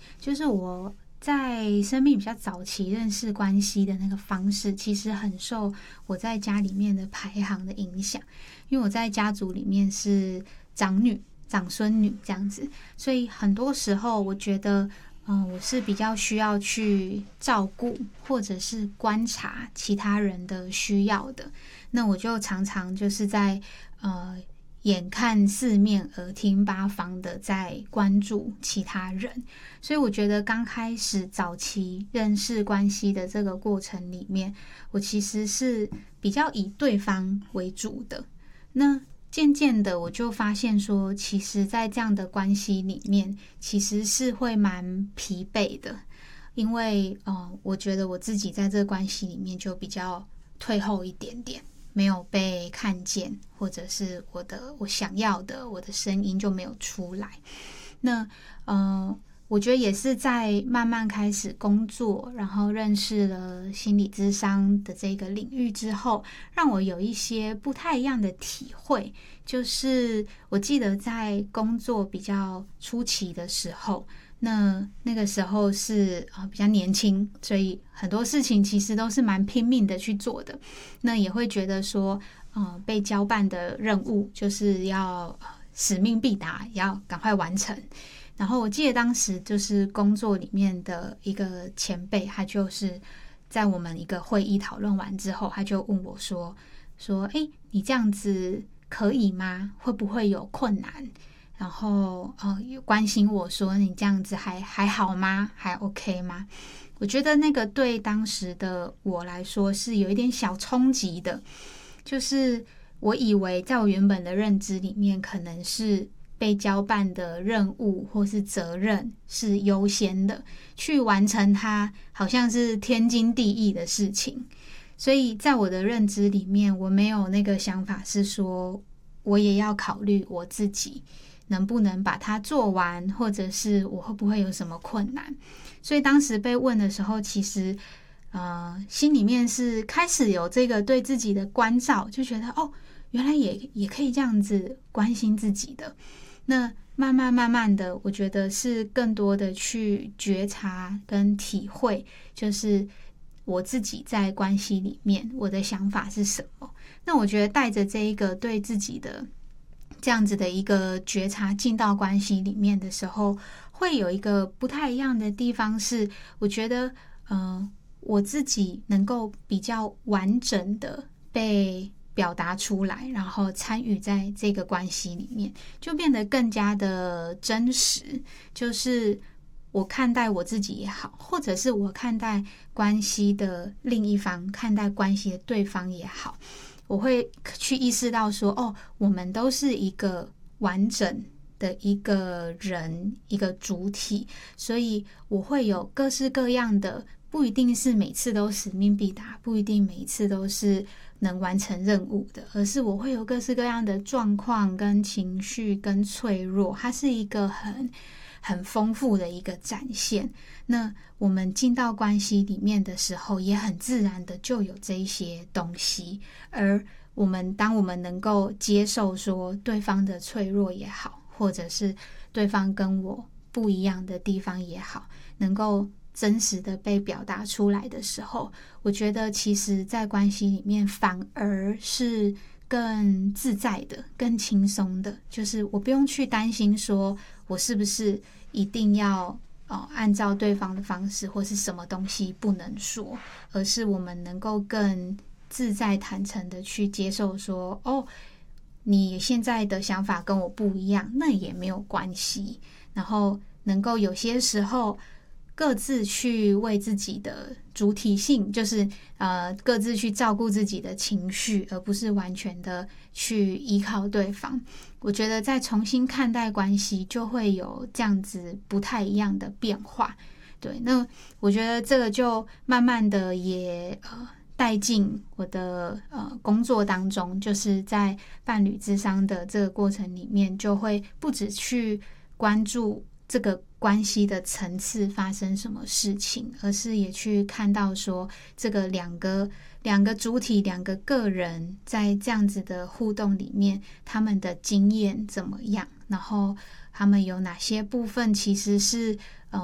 就是我在生命比较早期认识关系的那个方式，其实很受我在家里面的排行的影响，因为我在家族里面是长女、长孙女这样子，所以很多时候我觉得，我是比较需要去照顾或者是观察其他人的需要的。那我就常常就是在眼看四面耳听八方的在关注其他人，所以我觉得刚开始早期认识关系的这个过程里面，我其实是比较以对方为主的。那渐渐的我就发现说，其实在这样的关系里面其实是会蛮疲惫的，因为我觉得我自己在这个关系里面就比较退后一点点，没有被看见，或者是我想要的我的声音就没有出来。那我觉得也是在慢慢开始工作，然后认识了心理咨商的这个领域之后，让我有一些不太一样的体会。就是我记得在工作比较初期的时候，那个时候是比较年轻，所以很多事情其实都是蛮拼命的去做的。那也会觉得说被交办的任务就是要使命必达，要赶快完成。然后我记得当时就是工作里面的一个前辈，他就是在我们一个会议讨论完之后，他就问我说你这样子可以吗？会不会有困难？然后关心我说你这样子还好吗？还 OK 吗？我觉得那个对当时的我来说是有一点小冲击的，就是我以为在我原本的认知里面，可能是被交办的任务或是责任是优先的，去完成它好像是天经地义的事情。所以在我的认知里面，我没有那个想法是说我也要考虑我自己能不能把它做完，或者是我会不会有什么困难。所以当时被问的时候，其实心里面是开始有这个对自己的关照，就觉得原来也可以这样子关心自己的。那慢慢的，我觉得是更多的去觉察跟体会，就是我自己在关系里面我的想法是什么。那我觉得带着这一个对自己的这样子的一个觉察进到关系里面的时候，会有一个不太一样的地方是，我觉得我自己能够比较完整的被表达出来，然后参与在这个关系里面，就变得更加的真实。就是我看待我自己也好，或者是我看待关系的另一方，看待关系的对方也好，我会去意识到说我们都是一个完整的一个人，一个主体，所以我会有各式各样的，不一定是每次都使命必达，不一定每一次都是能完成任务的，而是我会有各式各样的状况跟情绪跟脆弱，它是一个很丰富的一个展现。那我们进到关系里面的时候，也很自然的就有这一些东西。而当我们能够接受说对方的脆弱也好，或者是对方跟我不一样的地方也好，能够真实的被表达出来的时候，我觉得其实在关系里面反而是更自在的，更轻松的。就是我不用去担心说我是不是一定要按照对方的方式，或是什么东西不能说，而是我们能够更自在坦诚的去接受说你现在的想法跟我不一样，那也没有关系。然后能够有些时候各自去为自己的主体性，就是各自去照顾自己的情绪，而不是完全的去依靠对方。我觉得再重新看待关系，就会有这样子不太一样的变化。对，那我觉得这个就慢慢的也带进我的工作当中，就是在伴侣咨商的这个过程里面，就会不只去关注这个关系的层次发生什么事情，而是也去看到说这个两个主体，两个个人在这样子的互动里面，他们的经验怎么样，然后他们有哪些部分其实是